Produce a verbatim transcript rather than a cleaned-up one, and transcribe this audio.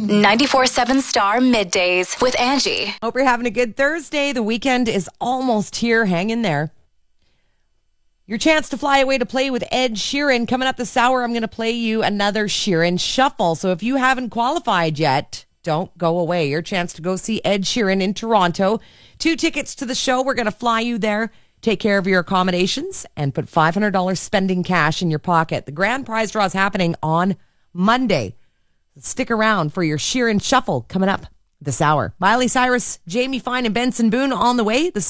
ninety-four seven Star Middays with Angie. Hope you're having a good Thursday. The weekend is almost here. Hang in there. Your chance to fly away to play with Ed Sheeran. Coming up this hour, I'm going to play you another Sheeran Shuffle. So if you haven't qualified yet, don't go away. Your chance to go see Ed Sheeran in Toronto. Two tickets to the show. We're going to fly you there. Take care of your accommodations and put five hundred dollars spending cash in your pocket. The grand prize draw is happening on Monday. Stick around for your Sheeran Shuffle coming up this hour. Miley Cyrus, Jamie Fine, and Benson Boone on the way. The